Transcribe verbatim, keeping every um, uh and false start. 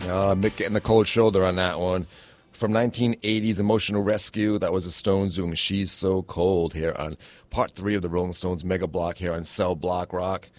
Uh, Mick getting the cold shoulder on that one. From nineteen eighties Emotional Rescue, that was the Stones doing She's So Cold here on part three of the Rolling Stones Mega Block here on Cell Block Rock.